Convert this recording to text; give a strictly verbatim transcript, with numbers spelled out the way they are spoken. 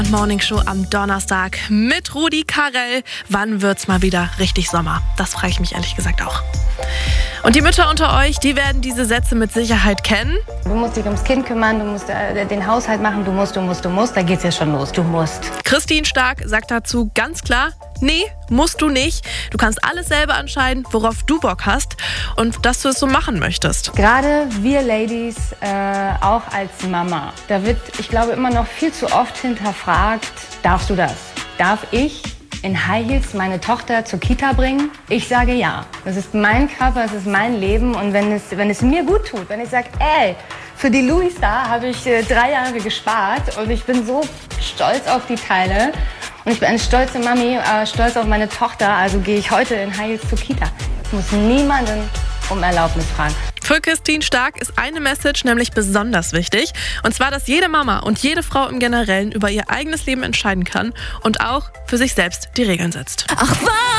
Morning Show am Donnerstag mit Rudi Carrell. Wann wird's mal wieder richtig Sommer? Das frage ich mich ehrlich gesagt auch. Und die Mütter unter euch, die werden diese Sätze mit Sicherheit kennen. Du musst dich ums Kind kümmern, du musst äh, den Haushalt machen, du musst, du musst, du musst. Da geht's ja schon los, du musst. Christine Stark sagt dazu ganz klar, nee, musst du nicht. Du kannst alles selber entscheiden, worauf du Bock hast und dass du es so machen möchtest. Gerade wir Ladies, äh, auch als Mama, da wird, ich glaube, immer noch viel zu oft hinterfragt, darfst du das? Darf ich in High Heels meine Tochter zur Kita bringen? Ich sage ja. Das ist mein Körper, das ist mein Leben. Und wenn es, wenn es mir gut tut, wenn ich sage, ey, für die Louis da habe ich äh, drei Jahre gespart und ich bin so stolz auf die Teile und ich bin eine stolze Mami, äh, stolz auf meine Tochter, also gehe ich heute in High Heels zur Kita. Ich muss niemanden um Erlaubnis fragen. Für Christine Stark ist eine Message nämlich besonders wichtig. Und zwar, dass jede Mama und jede Frau im Generellen über ihr eigenes Leben entscheiden kann und auch für sich selbst die Regeln setzt. Ach, was?